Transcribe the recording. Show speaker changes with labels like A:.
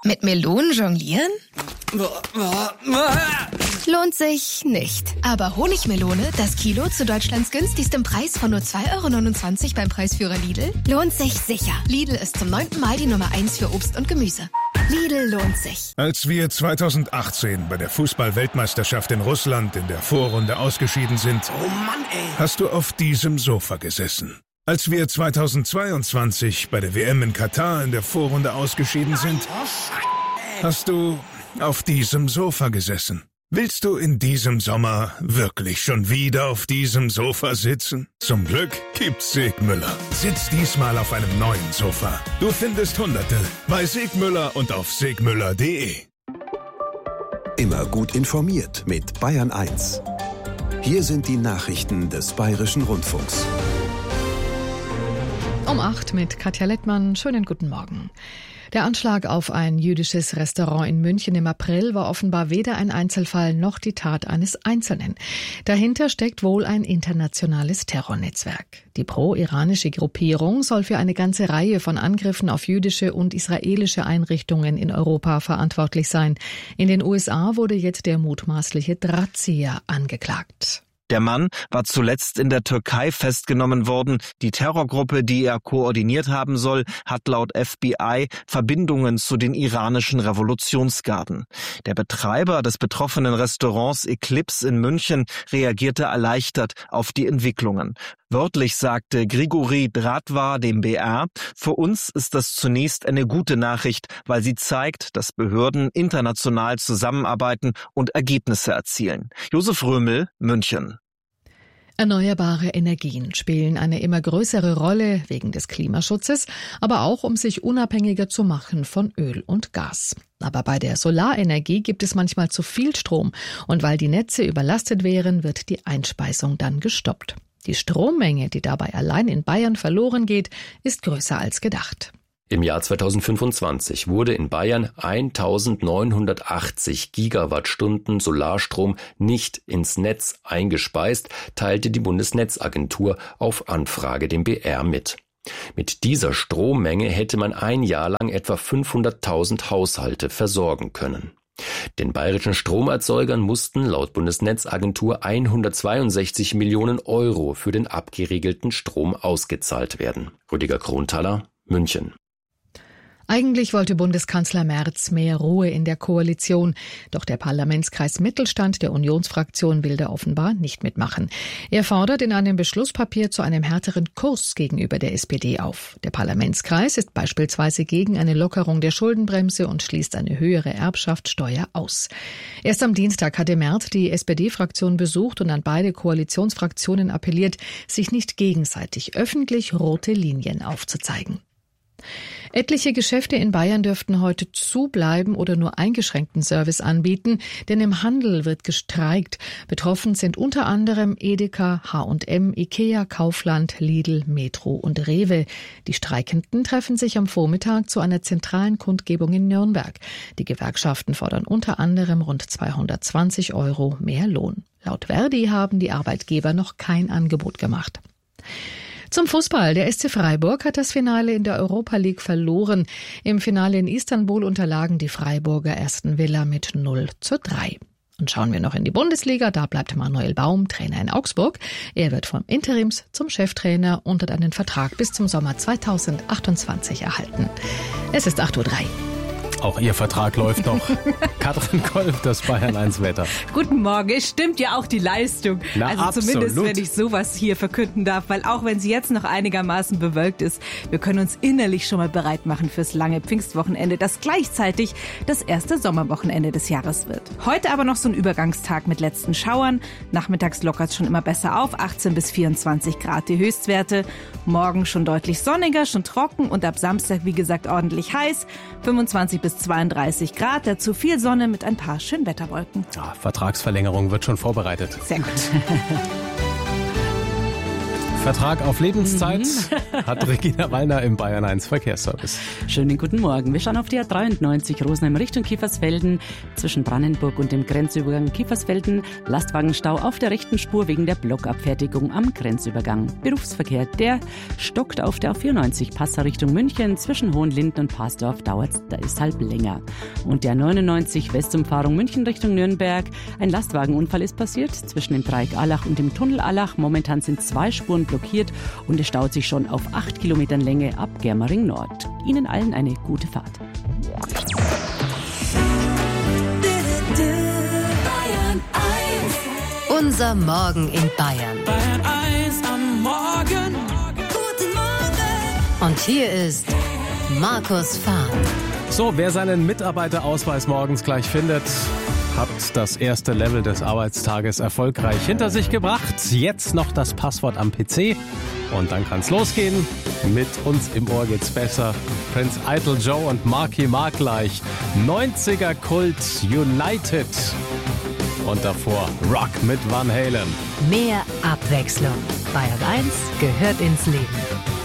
A: Mit Melonen jonglieren? Lohnt sich nicht. Aber Honigmelone, das Kilo zu Deutschlands günstigstem Preis von nur 2,29 € beim Preisführer Lidl, lohnt sich sicher. Lidl ist zum 9. Mal die Nummer 1 für Obst und Gemüse. Lidl lohnt sich.
B: Als wir 2018 bei der Fußball-Weltmeisterschaft in Russland in der Vorrunde ausgeschieden sind,
C: oh Mann, ey,
B: hast du auf diesem Sofa gesessen. Als wir 2022 bei der WM in Katar in der Vorrunde ausgeschieden sind, hast du auf diesem Sofa gesessen. Willst du in diesem Sommer wirklich schon wieder auf diesem Sofa sitzen? Zum Glück gibt's Segmüller. Sitz diesmal auf einem neuen Sofa. Du findest Hunderte bei Segmüller und auf segmüller.de.
D: Immer gut informiert mit Bayern 1. Hier sind die Nachrichten des Bayerischen Rundfunks.
E: Um 8 mit Katja Lettmann. Schönen guten Morgen. Der Anschlag auf ein jüdisches Restaurant in München im April war offenbar weder ein Einzelfall noch die Tat eines Einzelnen. Dahinter steckt wohl ein internationales Terrornetzwerk. Die pro-iranische Gruppierung soll für eine ganze Reihe von Angriffen auf jüdische und israelische Einrichtungen in Europa verantwortlich sein. In den USA wurde jetzt der mutmaßliche Drahtzieher angeklagt.
F: Der Mann war zuletzt in der Türkei festgenommen worden. Die Terrorgruppe, die er koordiniert haben soll, hat laut FBI Verbindungen zu den iranischen Revolutionsgarden. Der Betreiber des betroffenen Restaurants Eclipse in München reagierte erleichtert auf die Entwicklungen. Wörtlich sagte Grigori Dratwa dem BR, für uns ist das zunächst eine gute Nachricht, weil sie zeigt, dass Behörden international zusammenarbeiten und Ergebnisse erzielen. Josef Römel, München.
E: Erneuerbare Energien spielen eine immer größere Rolle wegen des Klimaschutzes, aber auch um sich unabhängiger zu machen von Öl und Gas. Aber bei der Solarenergie gibt es manchmal zu viel Strom und weil die Netze überlastet wären, wird die Einspeisung dann gestoppt. Die Strommenge, die dabei allein in Bayern verloren geht, ist größer als gedacht.
G: Im Jahr 2025 wurde in Bayern 1980 Gigawattstunden Solarstrom nicht ins Netz eingespeist, teilte die Bundesnetzagentur auf Anfrage dem BR mit. Mit dieser Strommenge hätte man ein Jahr lang etwa 500.000 Haushalte versorgen können. Den bayerischen Stromerzeugern mussten laut Bundesnetzagentur 162 Millionen € für den abgeriegelten Strom ausgezahlt werden. Rüdiger Kronthaler, München.
E: Eigentlich wollte Bundeskanzler Merz mehr Ruhe in der Koalition. Doch der Parlamentskreis Mittelstand der Unionsfraktion will da offenbar nicht mitmachen. Er fordert in einem Beschlusspapier zu einem härteren Kurs gegenüber der SPD auf. Der Parlamentskreis ist beispielsweise gegen eine Lockerung der Schuldenbremse und schließt eine höhere Erbschaftssteuer aus. Erst am Dienstag hatte Merz die SPD-Fraktion besucht und an beide Koalitionsfraktionen appelliert, sich nicht gegenseitig öffentlich rote Linien aufzuzeigen. Etliche Geschäfte in Bayern dürften heute zubleiben oder nur eingeschränkten Service anbieten, denn im Handel wird gestreikt. Betroffen sind unter anderem Edeka, H&M, Ikea, Kaufland, Lidl, Metro und Rewe. Die Streikenden treffen sich am Vormittag zu einer zentralen Kundgebung in Nürnberg. Die Gewerkschaften fordern unter anderem rund 220 € mehr Lohn. Laut Verdi haben die Arbeitgeber noch kein Angebot gemacht. Zum Fußball. Der SC Freiburg hat das Finale in der Europa League verloren. Im Finale in Istanbul unterlagen die Freiburger Aston Villa mit 0:3. Und schauen wir noch in die Bundesliga. Da bleibt Manuel Baum Trainer in Augsburg. Er wird vom Interims zum Cheftrainer und hat einen Vertrag bis zum Sommer 2028 erhalten. Es ist 8:03 Uhr.
H: Auch Ihr Vertrag läuft noch. Katrin Kolb, das Bayern 1 Wetter.
I: Guten Morgen, es stimmt ja auch die Leistung. Also zumindest, wenn ich sowas hier verkünden darf, weil auch wenn sie jetzt noch einigermaßen bewölkt ist, wir können uns innerlich schon mal bereit machen fürs lange Pfingstwochenende, das gleichzeitig das erste Sommerwochenende des Jahres wird. Heute aber noch so ein Übergangstag mit letzten Schauern. Nachmittags lockert es schon immer besser auf, 18 bis 24 Grad die Höchstwerte. Morgen schon deutlich sonniger, schon trocken und ab Samstag, wie gesagt, ordentlich heiß. 25 bis 32 Grad, dazu viel Sonne mit ein paar Schönwetterwolken.
H: Vertragsverlängerung wird schon vorbereitet.
I: Sehr gut.
H: Vertrag auf Lebenszeit hat Regina Wallner im Bayern 1 Verkehrsservice.
C: Schönen guten Morgen. Wir schauen auf die A93 Rosenheim Richtung Kiefersfelden. Zwischen Brandenburg und dem Grenzübergang Kiefersfelden Lastwagenstau auf der rechten Spur wegen der Blockabfertigung am Grenzübergang. Berufsverkehr, der stockt auf der A94 Passau Richtung München. Zwischen Hohenlinden und Pasdorf dauert es deshalb länger. Und der 99 Westumfahrung München Richtung Nürnberg. Ein Lastwagenunfall ist passiert zwischen dem Dreieck Allach und dem Tunnel Allach. Momentan sind 2 Spuren blockiert und es staut sich schon auf 8 Kilometern Länge ab Germering Nord. Ihnen allen eine gute Fahrt.
J: Unser Morgen in Bayern.
K: Bayern 1 am Morgen.
J: Guten Morgen. Und hier ist Markus Fahn.
H: So, wer seinen Mitarbeiterausweis morgens gleich findet, hat das erste Level des Arbeitstages erfolgreich hinter sich gebracht. Jetzt noch das Passwort am PC und dann kann's losgehen. Mit uns im Ohr geht's besser. Prince Idol Joe und Marky Mark gleich. 90er Kult United. Und davor Rock mit Van Halen.
J: Mehr Abwechslung. Bayern 1 gehört ins Leben.